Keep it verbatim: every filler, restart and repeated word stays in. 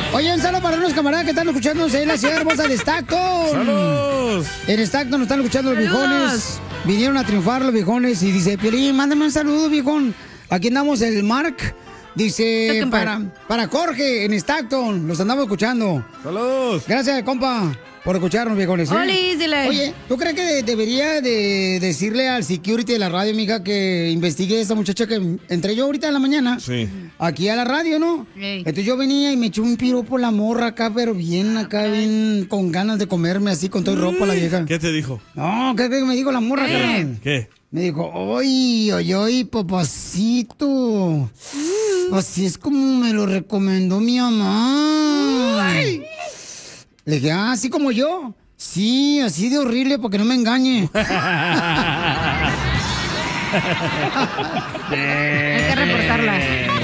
Oye, un saludo para unos camaradas que están escuchándonos en la ciudad hermosa de Stockton. ¡Saludos! En Stockton nos están escuchando los viejones. Vinieron a triunfar los viejones y dice, Piolín, mándame un saludo, viejón. Aquí andamos el Mark. Dice, para, para Jorge en Stockton. Los andamos escuchando. ¡Saludos! Gracias, compa, por escucharnos, viejones. ¿eh? Olis, dile. Oye, ¿tú crees que debería de decirle al security de la radio, mija, que investigue a esta muchacha que entré yo ahorita en la mañana? Sí. Aquí a la radio, ¿no? Ey. Entonces yo venía y me eché un piropo la morra acá, pero bien acá, bien con ganas de comerme así con todo el ropa la vieja. ¿Qué te dijo? No, ¿qué crees que me dijo la morra, ¿Qué? carnal? ¿Qué? Me dijo, oye, oye, oye, papacito. Así es como me lo recomendó mi mamá. Le dije, ah, así como yo. Sí, así de horrible para que no me engañe. Hay que reportarla.